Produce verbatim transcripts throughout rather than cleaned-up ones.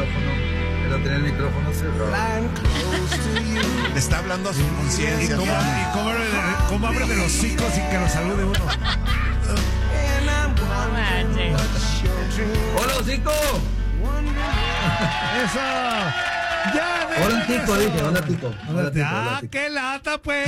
micrófono, pero tenía el micrófono cerrado. Le está hablando a su conciencia. ¿Y cómo, y cómo, cómo abre de los hocicos sin que lo salude uno? ¡Hola, hocico! ¡Eso! ¡Ya! Hola, Tico, dije. Hola, Tico. Hola, Tico. ¡Ah, qué lata, pues!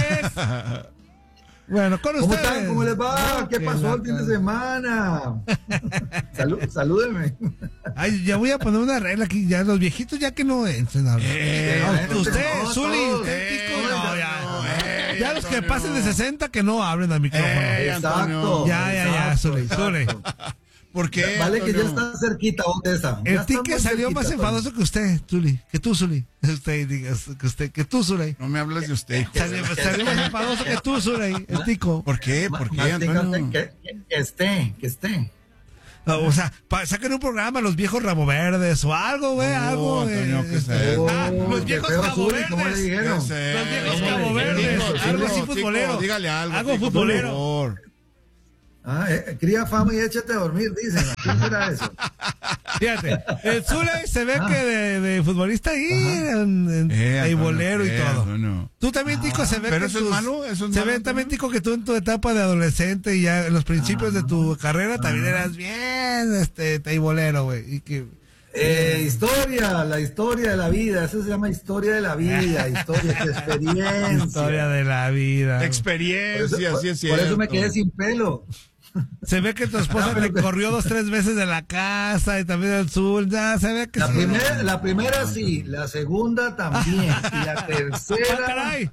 Bueno, con ¿Cómo ustedes. están? ¿Cómo les va? No, ¿Qué pasó lata. el fin de semana? Salú, salúdenme. Ay, ya voy a poner una regla aquí. Ya los viejitos, ya que no entren a ver. Eh, Ah, usted, no, Zuli, todos. usted, Tico, Eh, no, ya. no, eh, Ya los que Antonio. pasen de sesenta que no hablen al micrófono. Eh, Exacto. ya, ya, ya, exacto, Zuli, Zuli. exacto. ¿Por qué? Vale que ya Antonio? está cerquita, ¿dónde está? Ya El está tique muy salió cerquita, más Toño. enfadoso que usted, Zuli. Que tú, Zuli. Usted, diga, que usted, que tú, Zuli. No me hables de usted, hijo. Salió, salió más enfadoso que tú, Zuli. El tico. ¿Por qué? ¿Por qué, Manténgase, Antonio? que, que- que esté, que esté. No, o sea, pa- saquen un programa los viejos Rabo Verdes o algo, güey, No, algo. Antonio, eh, ¿qué es este, eso? ah, Uy, los qué viejos feo, Cabo Zuli, ¿cómo le Verdes. dijeron? ¿Qué es Los viejos eso? Cabo Tico, Verdes, Tico, algo así Tico, futbolero. dígale algo. Algo Tico, futbolero. Por favor. Ah, eh, cría fama y échate a dormir, dicen. ¿A quién será eso? Fíjate, el Zule se ve Ah. que de, de futbolista ahí, en, en Eh, Antonio, teibolero y ¿qué, todo. Antonio? Tú también, Tico, se ve ¿pero que eso es tus- malo? ¿Eso es se malo, ve Antonio? también, Tico, que tú en tu etapa de adolescente y ya en los principios de tu carrera también eras bien este teibolero, güey. Y que Eh, historia, la historia de la vida. Eso se llama historia de la vida. Historia de experiencia. historia de la vida. Por Experiencia, eso, sí es por cierto. eso me quedé sin pelo. Se ve que tu esposa No, pero te que- corrió dos, tres veces de la casa y también del sur. Ya se ve que La sí. primera, la primera sí, la segunda también. Y la Ah, tercera. caray.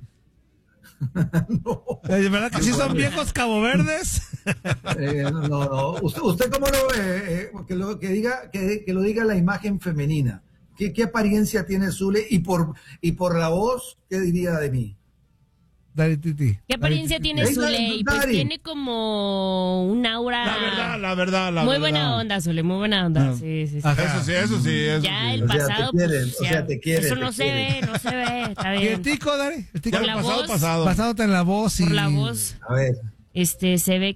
No. ¿De verdad que sí son viejos Cabo Verdes? Eh, no, no. ¿Usted, usted cómo lo ve? Eh, que, lo, que, diga, que, que lo diga la imagen femenina. ¿Qué, qué apariencia tiene Zule? Y por, y por la voz, ¿qué diría de mí? Dale, Titi. ¿Qué apariencia Dale, tiene Ey, Zule? Pues Dari. tiene como un aura. La verdad, la verdad, la muy verdad. buena onda, Zule, muy buena onda. Sí, sí, sí. Ajá. Eso sí, eso sí. Eso Ya sí. el O sea, te pasado, quieren, pues, o ya, sea, te quieren, eso te no se quieren. ve, no se ve, está ¿Y el bien. Tico, Dale? El Tico. Por Ya la pasado, voz. pasado. Basándote en la voz y... Por la voz, A ver. este, se ve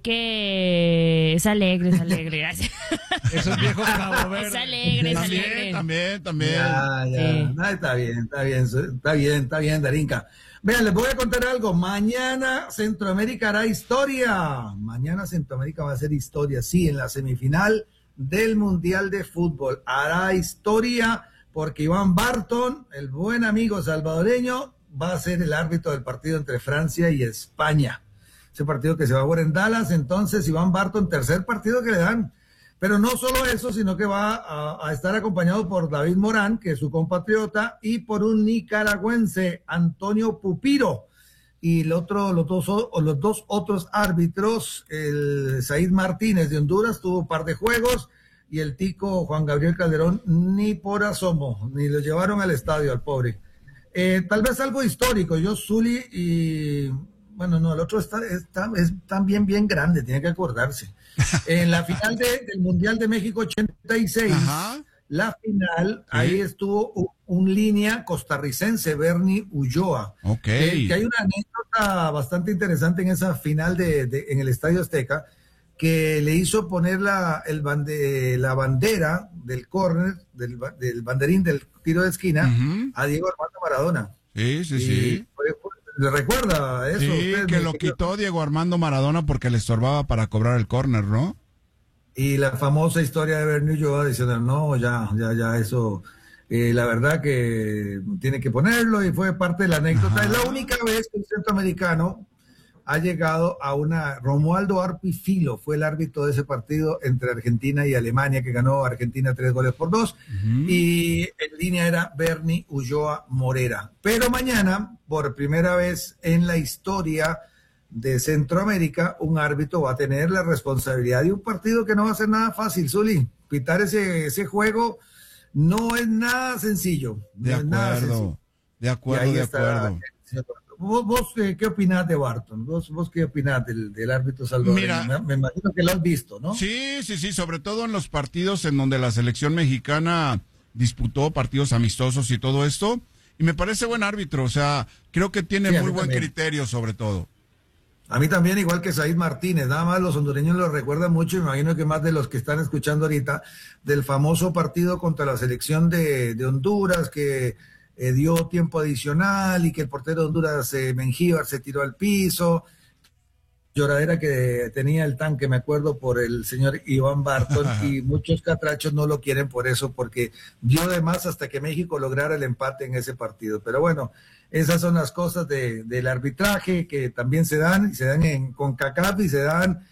que es alegre, es alegre. Esos viejos Cabo Verdes. Es alegre, es También, alegre. también, también. Ya, ya. Sí. No, está bien, está bien, está bien, está bien, Darinka. Vean, les voy a contar algo. Mañana Centroamérica hará historia. Mañana Centroamérica va a hacer historia, sí, en la semifinal del Mundial de Fútbol. Hará historia porque Iván Barton, el buen amigo salvadoreño, va a ser el árbitro del partido entre Francia y España. Ese partido que se va a jugar en Dallas. Entonces, Iván Barton, tercer partido que le dan. Pero no solo eso, sino que va a, a estar acompañado por David Morán, que es su compatriota, y por un nicaragüense, Antonio Pupiro. Y el otro, los, dos, o los dos otros árbitros, el Said Martínez de Honduras, tuvo un par de juegos, y el tico Juan Gabriel Calderón, ni por asomo, ni lo llevaron al estadio, al pobre. Eh, tal vez algo histórico, yo, Zuli, y... Bueno, no, el otro está, está, es también bien grande, tiene que acordarse. En la final de- del Mundial de México ochenta y seis, Ajá. la final, Sí. ahí estuvo un, un línea costarricense, Bernie Ulloa. Ok. Que, que hay una anécdota bastante interesante en esa final de, de- en el Estadio Azteca, que le hizo poner la, el bande, la bandera del córner, del, ba- del banderín del tiro de esquina, Ujú. a Diego Armando Maradona. Sí, sí, Y sí. fue- fue- ¿le recuerda eso? Sí, usted, que mi lo querido? quitó Diego Armando Maradona porque le estorbaba para cobrar el córner, ¿no? Y la famosa historia de Bernie Ulloa diciendo, no, ya, ya, ya, eso, eh, la verdad que tiene que ponerlo, y fue parte de la anécdota. Ajá. Es la única vez que un centroamericano ha llegado a una... Romualdo Arpi Filo fue el árbitro de ese partido entre Argentina y Alemania, que ganó Argentina tres goles por dos, y en línea era Bernie Ulloa Morera. Pero mañana, por primera vez en la historia de Centroamérica, un árbitro va a tener la responsabilidad de un partido que no va a ser nada fácil, Zuli. Pitar ese, ese juego no es nada sencillo. De no es nada acuerdo, sencillo. de Y acuerdo, ahí de está acuerdo. el señor Barton. ¿Vos, vos eh, qué opinás de Barton? ¿Vos, vos qué opinás del, del árbitro salvadoreño? Mira. me, me imagino que lo has visto, ¿no? Sí, sí, sí, sobre todo en los partidos en donde la selección mexicana disputó partidos amistosos y todo esto. Y me parece buen árbitro, o sea, creo que tiene Sí, a muy mí buen también. criterio sobre todo. A mí también, igual que Said Martínez, nada más los hondureños lo recuerdan mucho, y me imagino que más de los que están escuchando ahorita, del famoso partido contra la selección de, de Honduras, que eh, dio tiempo adicional y que el portero de Honduras, eh, Mengíbar, se tiró al piso. Lloradera que tenía el tanque, me acuerdo, por el señor Iván Barton, y muchos catrachos no lo quieren por eso, porque dio de más hasta que México lograra el empate en ese partido. Pero bueno, esas son las cosas de, del arbitraje que también se dan, y se dan en CONCACAF, y se dan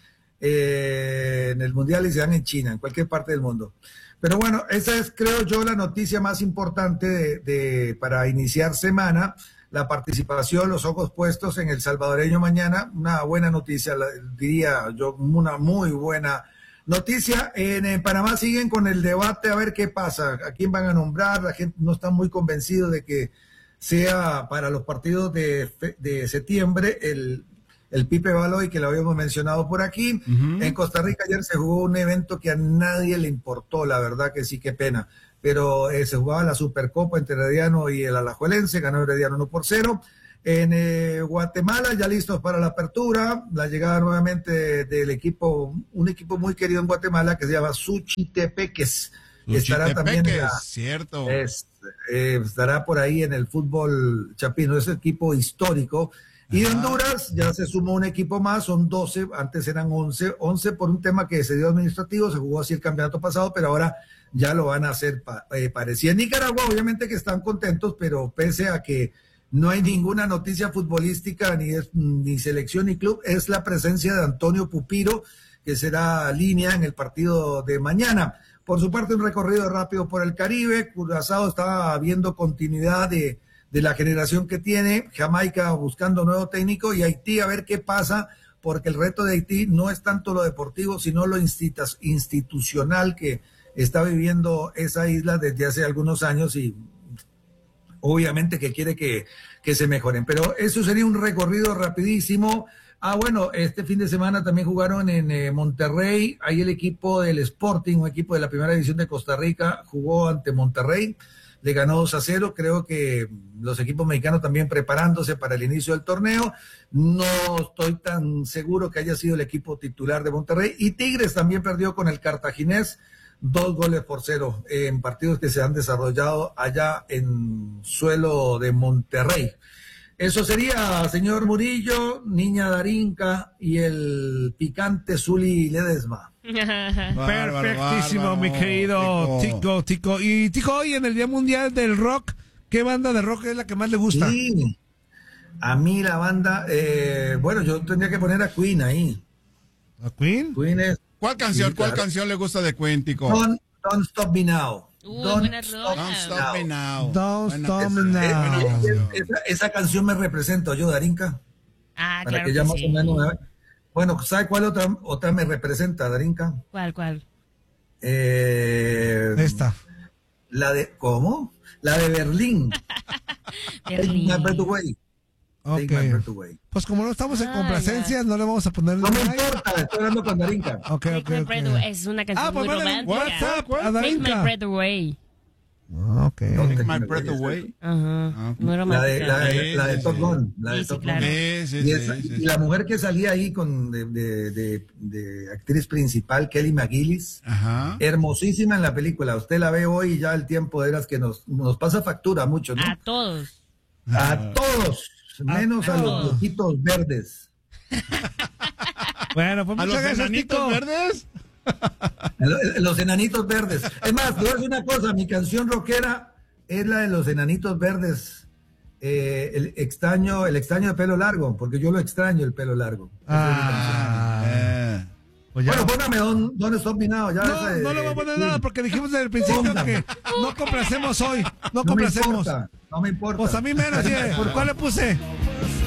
eh, en el Mundial, y se dan en China, en cualquier parte del mundo. Pero bueno, esa es, creo yo, la noticia más importante de, de, para iniciar semana. La participación, los ojos puestos en el salvadoreño mañana, una buena noticia, diría yo, una muy buena noticia. En, en Panamá siguen con el debate a ver qué pasa, a quién van a nombrar. La gente no está muy convencido de que sea para los partidos de, de septiembre el, el Pipe Baloy, que lo habíamos mencionado por aquí. Uh-huh. En Costa Rica ayer se jugó un evento que a nadie le importó, la verdad que sí, qué pena. Pero eh, se jugaba la Supercopa entre Herediano y el Alajuelense, ganó Herediano uno por cero. En eh, Guatemala, ya listos para la apertura, la llegada nuevamente del equipo, un equipo muy querido en Guatemala que se llama Suchitepeques. Estará también en la, cierto. Es, eh, estará por ahí en el fútbol chapino, es equipo histórico. Y de Honduras ya se sumó un equipo más, son doce, antes eran once, once por un tema que se dio administrativo, se jugó así el campeonato pasado, pero ahora ya lo van a hacer, eh, parecía. En Nicaragua, obviamente que están contentos, pero pese a que no hay ninguna noticia futbolística, ni, es, ni selección ni club, es la presencia de Antonio Pupiro, que será línea en el partido de mañana. Por su parte, un recorrido rápido por el Caribe. Curazao está viendo continuidad de, de la generación que tiene, Jamaica buscando nuevo técnico, y Haití a ver qué pasa, porque el reto de Haití no es tanto lo deportivo, sino lo institucional que está viviendo esa isla desde hace algunos años, y obviamente que quiere que, que se mejoren. Pero eso sería un recorrido rapidísimo. Ah, bueno, este fin de semana también jugaron en eh, Monterrey, ahí el equipo del Sporting, un equipo de la primera división de Costa Rica, jugó ante Monterrey, le ganó dos a cero, creo que los equipos mexicanos también preparándose para el inicio del torneo. No estoy tan seguro que haya sido el equipo titular de Monterrey. Y Tigres también perdió con el Cartaginés, dos goles por cero en partidos que se han desarrollado allá en suelo de Monterrey. Eso sería, señor Murillo, Niña Darinka y el picante Zuli Ledesma. Bárbaro, perfectísimo, bárbaro, mi querido Tico. Tico, Tico. Y Tico, hoy en el Día Mundial del Rock, ¿qué banda de rock es la que más le gusta? Sí, a mí la banda, eh, bueno, yo tendría que poner a Queen ahí. ¿A Queen? Queen es... ¿Cuál canción, sí, cuál claro. canción le gusta de Queen, Tico? Don't, don't Stop Me Now. Uh, Don't, stop Don't Stop Me Now. Don't Bueno, Stop es- Me Now. Es- es- esa, esa canción me representa yo, Darinka. Ah, Para claro que ya que más sí. o menos me- Bueno, ¿sabe cuál otra, otra me representa, Darinka? ¿Cuál, cuál? Eh, Esta. La de, ¿cómo? La de Berlín. Take Berlín. My Breath Away. Take Ok. My Breath Away. Pues como no estamos en Ah, complacencias, no le vamos a poner No me like. importa, estoy hablando con Darinka. Ok, Take ok, My ok. Breath Away. Es una canción Ah, pues muy mándale un romántica. WhatsApp a Take My Darinka. Breath Away. Ah, ok. No, Take My Breath Away. Ajá. Ah, Muy La romántica. de, la de, Sí, la de sí, Top sí. Gun. La de Sí, sí, Top claro. Gun. Sí, sí, Y, sí, esa- sí, y sí. la mujer que salía ahí con de, de, de, de actriz principal, Kelly McGillis, Ajá. hermosísima en la película. Usted la ve hoy y ya el tiempo de las que nos, nos pasa factura mucho, ¿no? A todos. A todos, menos a, a los todos. viejitos verdes. Bueno, pues ¿A los muchas gracias, enanitos Tico. verdes? Los los enanitos verdes. Es más, te voy a decir una cosa, mi canción rockera es la de los enanitos verdes. Eh, el extraño, el extraño de pelo largo, porque yo lo extraño el pelo largo. Esa es mi canción. Ah, Eh. pues ya. Bueno, póngame Don, don Stop Me Now, ya No, ese, no le voy a poner sí. nada porque dijimos desde el principio Póngame. que no complacemos hoy. No No me complacemos. importa, no me importa. Pues a mí menos, ¿sí? ¿Por cuál le puse?